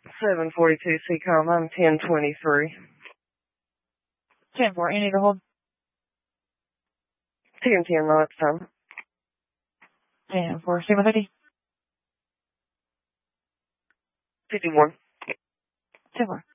742 CCOM, I'm 1023. 10-4, you need to hold? 10-10, no, it's time. 10-4, Sigma 50? 51. 10-4.